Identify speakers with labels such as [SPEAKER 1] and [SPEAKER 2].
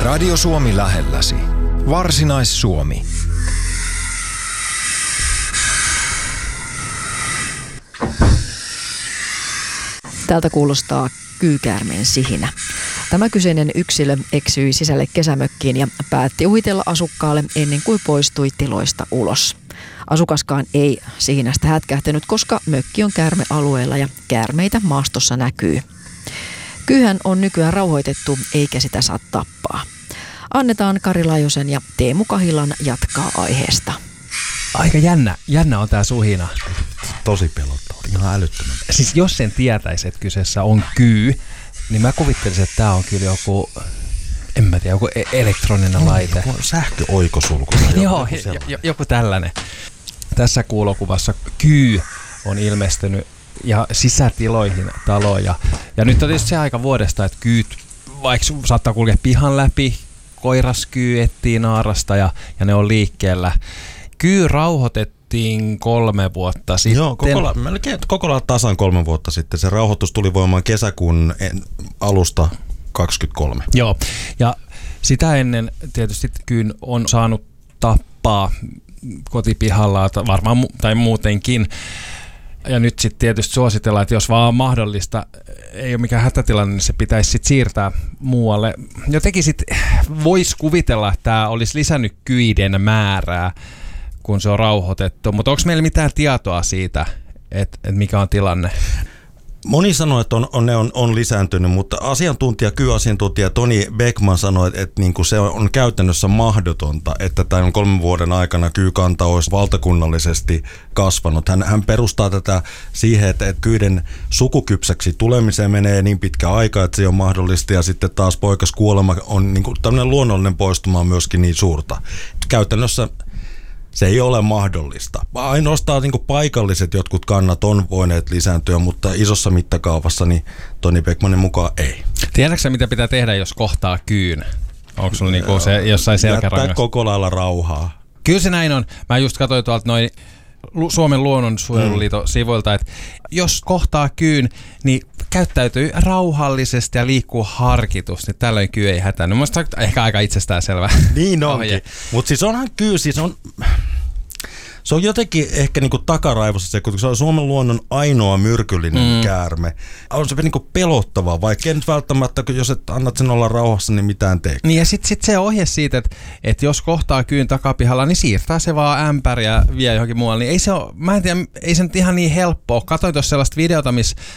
[SPEAKER 1] Radio Suomi lähelläsi. Varsinais-Suomi.
[SPEAKER 2] Tältä kuulostaa kyykäärmeen sihinä. Tämä kyseinen yksilö eksyi sisälle kesämökkiin ja päätti uhitella asukkaalle ennen kuin poistui tiloista ulos. Asukaskaan ei sihinästä hätkähtänyt, koska mökki on käärmealueella ja käärmeitä maastossa näkyy. Kyyhän on nykyään rauhoitettu eikä sitä saa tappaa. Annetaan Kari Laajosen ja Teemu Kahilan jatkaa aiheesta.
[SPEAKER 3] Aika jännä on tää suhina.
[SPEAKER 4] Tosi pelottava, ihan älyttömän.
[SPEAKER 3] Siis jos sen tietäisi, että kyseessä on kyy, niin mä kuvittelisin, että tää on kyllä joku, en mä tiedä, joku elektroninen laite.
[SPEAKER 4] Joku sähköoikosulku.
[SPEAKER 3] Joo, joku tällainen. Tässä kuulokuvassa kyy on ilmestynyt ja sisätiloihin taloja. Ja nyt on tietysti se aika vuodesta, että kyyt, vaikka saattaa kulkea pihan läpi, koiraskyy etsii naarasta ja ne on liikkeellä. Kyy rauhoitettiin 3 vuotta sitten.
[SPEAKER 4] Joo, melkein koko lailla tasan 3 vuotta sitten. Se rauhoitus tuli voimaan kesäkuun alusta 23.
[SPEAKER 3] Joo, ja sitä ennen tietysti kyyn on saanut tappaa kotipihalla varmaan tai muutenkin. Ja nyt sitten tietysti suositellaan, että jos vaan on mahdollista, ei ole mikään hätätilanne, niin se pitäisi sitten siirtää muualle. Jotenkin sitten voisi kuvitella, että tämä olisi lisännyt kyiden määrää, kun se on rauhoitettu. Mutta onko meillä mitään tietoa siitä, että mikä on tilanne?
[SPEAKER 4] Moni sanoo, että ne on lisääntynyt, mutta kyy-asiantuntija Toni Beckman sanoi, että niinku se on käytännössä mahdotonta, että tämän 3 vuoden aikana kyykanta olisi valtakunnallisesti kasvanut. Hän perustaa tätä siihen, että kyiden sukukypsäksi tulemiseen menee niin pitkä aika, että se on mahdollista, ja sitten taas poikaskuolema on niinku tämmöinen luonnollinen poistuma on myöskin niin suurta. Käytännössä se ei ole mahdollista. Ainoastaan niin kuin paikalliset jotkut kannat on voineet lisääntyä, mutta isossa mittakaavassa niin Toni Beckmanin mukaan ei.
[SPEAKER 3] Tiedätkö mitä pitää tehdä, jos kohtaa kyyn? Onko sulla niinku se jossain selkärangassa?
[SPEAKER 4] Jättää koko lailla rauhaa.
[SPEAKER 3] Kyllä se näin on. Mä just katsoin tuolta noin Suomen luonnonsuojeluliiton sivuilta, että jos kohtaa kyyn, niin käyttäytyy rauhallisesti ja liikkuu harkitusti. Tällöin kyy ei hätännyt. Mielestäni ehkä aika itsestäänselvä.
[SPEAKER 4] Niin onkin. Mutta siis onhan kyy, se on jotenkin ehkä niinku takaraivossa se, kun se on Suomen luonnon ainoa myrkyllinen käärme. On se niinku pelottavaa, vaikka ei nyt välttämättä, jos et annat sen olla rauhassa, niin mitään tee.
[SPEAKER 3] Niin ja sit se ohje siitä, että jos kohtaa kyyn takapihalla, niin siirtää se vaan ämpäri ja vie johonkin muualle. Niin ei se ole, mä en tiedä, ei se nyt ihan niin helppoa. Katoin tuossa sellaista videota, missä